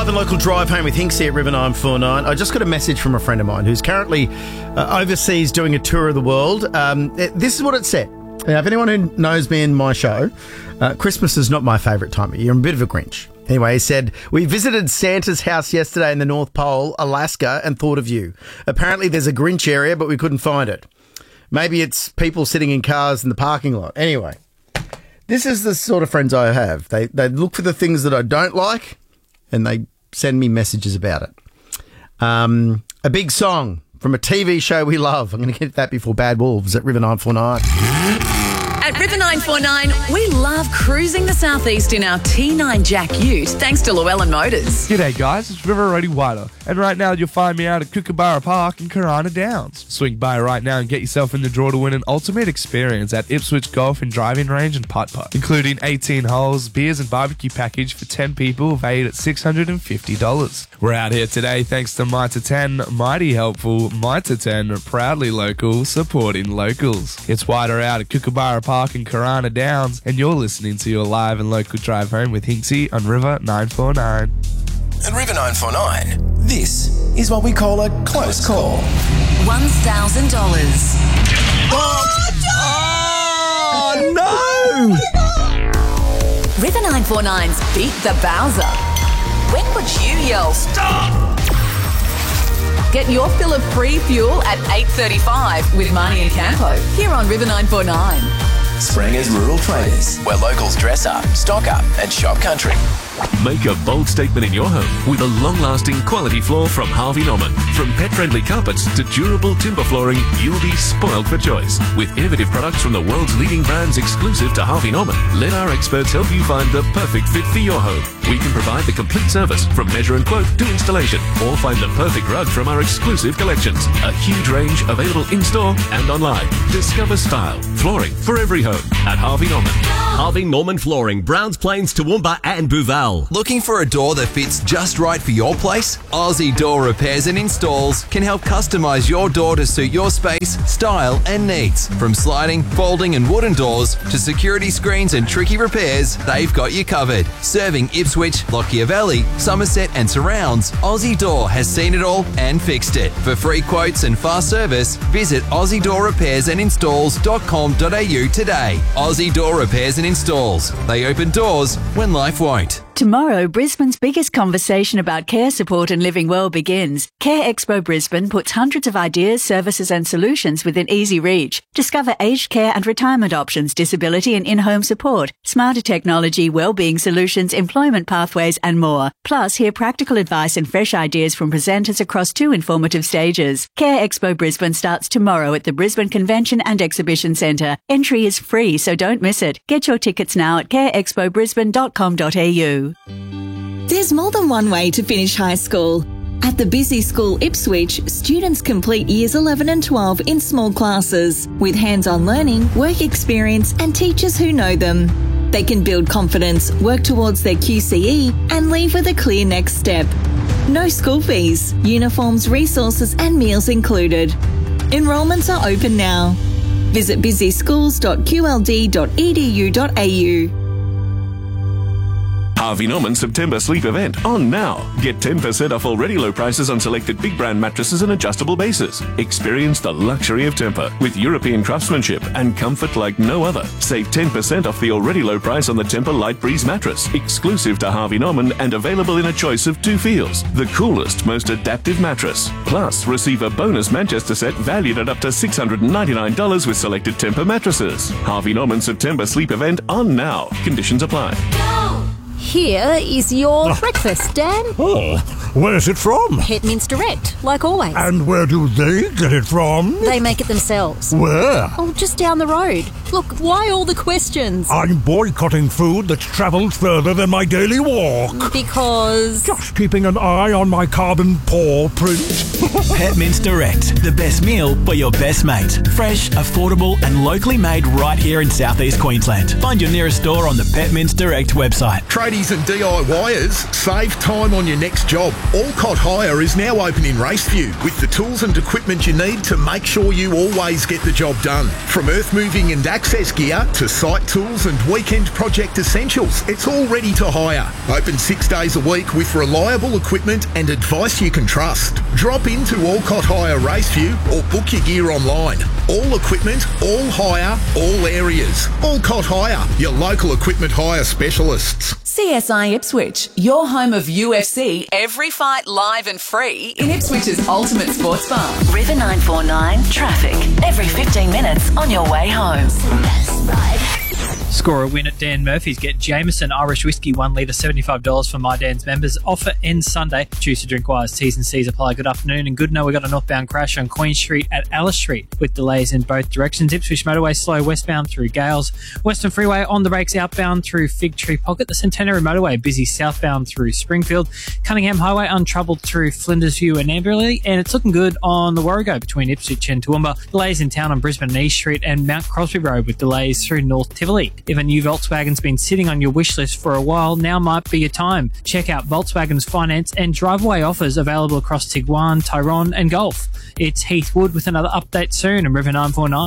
and local drive home with Hinksy at River 949. I just got a message from a friend of mine who's currently overseas doing a tour of the world. This is what it said. Now, if anyone who knows me and my show, Christmas is not my favourite time of year. I'm a bit of a Grinch. Anyway, he said, we visited Santa's house yesterday in the North Pole, Alaska, and thought of you. Apparently there's a Grinch area, but we couldn't find it. Maybe it's people sitting in cars in the parking lot. Anyway, this is the sort of friends I have. They look for the things that I don't like, and they send me messages about it. A big song from a TV show we love. I'm going to get that before Bad Wolves at River 949. At River 949, we love cruising the southeast in our T9 Jack Ute, thanks to Llewellyn Motors. G'day guys, it's River Roddy Whiter, and right now you'll find me out at Kookaburra Park in Corona Downs. Swing by right now and get yourself in the draw to win an ultimate experience at Ipswich Golf and Driving Range and Putt-Putt, including 18 holes, beers and barbecue package for 10 people valued at $650. We're out here today thanks to Mitre 10, mighty helpful, Mitre 10, proudly local, supporting locals. It's Whiter out at Kookaburra Park in Corona Downs, and you're listening to your live and local drive home with Hinksy on River 949. At River 949, this is what we call a close call. $1,000. Oh, no! River 949's Beat the Bowser. When would you yell, stop? Get your fill of free fuel at 8:35 with Marnie and Campo here on River 949. Springer's Rural Traders, where locals dress up, stock up and shop country. Make a bold statement in your home with a long-lasting quality floor from Harvey Norman. From pet-friendly carpets to durable timber flooring, you'll be spoiled for choice. With innovative products from the world's leading brands exclusive to Harvey Norman, let our experts help you find the perfect fit for your home. We can provide the complete service from measure and quote to installation, or find the perfect rug from our exclusive collections. A huge range available in-store and online. Discover style, flooring for every home at Harvey Norman. Harvey Norman Flooring, Browns Plains, Toowoomba and Booval. Looking for a door that fits just right for your place? Aussie Door Repairs and Installs can help customise your door to suit your space, style and needs. From sliding, folding and wooden doors to security screens and tricky repairs, they've got you covered. Serving Ipswich, Lockyer Valley, Somerset and surrounds, Aussie Door has seen it all and fixed it. For free quotes and fast service, visit AussieDoorRepairsandInstalls.com.au today. Aussie Door Repairs and Installs. They open doors when life won't. Tomorrow, Brisbane's biggest conversation about care support and living well begins. Care Expo Brisbane puts hundreds of ideas, services and solutions within easy reach. Discover aged care and retirement options, disability and in-home support, smarter technology, wellbeing solutions, employment pathways and more. Plus, hear practical advice and fresh ideas from presenters across 2 informative stages. Care Expo Brisbane starts tomorrow at the Brisbane Convention and Exhibition Centre. Entry is free, so don't miss it. Get your tickets now at careexpobrisbane.com.au. There's more than one way to finish high school. At the Busy School Ipswich, students complete years 11 and 12 in small classes with hands-on learning, work experience and teachers who know them. They can build confidence, work towards their QCE and leave with a clear next step. No school fees, uniforms, resources and meals included. Enrolments are open now. Visit busyschools.qld.edu.au. Harvey Norman September sleep event on now. Get 10% off already low prices on selected big brand mattresses and adjustable bases. Experience the luxury of Tempur with European craftsmanship and comfort like no other. Save 10% off the already low price on the Tempur Light Breeze mattress, exclusive to Harvey Norman and available in a choice of 2 feels. The coolest, most adaptive mattress. Plus, receive a bonus Manchester set valued at up to $699 with selected Tempur mattresses. Harvey Norman September sleep event on now. Conditions apply. Here is your breakfast, Dan. Oh, where's it from? Hetmans Direct, like always. And where do they get it from? They make it themselves. Where? Oh, just down the road. Look, why all the questions? I'm boycotting food that's travelled further than my daily walk. Because? Just keeping an eye on my carbon paw print. Hetmans Direct, the best meal for your best mate. Fresh, affordable and locally made right here in southeast Queensland. Find your nearest store on the Hetmans Direct website. Tradies and DIYers, save time on your next job. Alcott Hire is now open in Raceview with the tools and equipment you need to make sure you always get the job done. From earth moving and access gear to site tools and weekend project essentials, it's all ready to hire. Open 6 days a week with reliable equipment and advice you can trust. Drop into Alcott Hire Raceview or book your gear online. All equipment, all hire, all areas. Alcott Hire, your local equipment hire specialists. CSI Ipswich, your home of UFC, every fight live and free in Ipswich's ultimate sports bar. River 949 traffic every 15 minutes on your way home. Score a win at Dan Murphy's. Get Jameson Irish Whiskey 1 litre, $75 for My Dan's members. Offer ends Sunday. Choose to drink wise. T's and C's apply. Good afternoon and good. Now we got a northbound crash on Queen Street at Alice Street with delays in both directions. Ipswich Motorway slow westbound through Gales. Western Freeway on the brakes outbound through Fig Tree Pocket. The Centenary Motorway busy southbound through Springfield. Cunningham Highway untroubled through Flinders View and Amberley. And it's looking good on the Warrego between Ipswich and Toowoomba. Delays in town on Brisbane and East Street and Mount Crosby Road with delays through North Tivoli. If a new Volkswagen's been sitting on your wish list for a while, now might be your time. Check out Volkswagen's finance and driveway offers available across Tiguan, Tyrone and Gulf. It's Heath Wood with another update soon on River 949.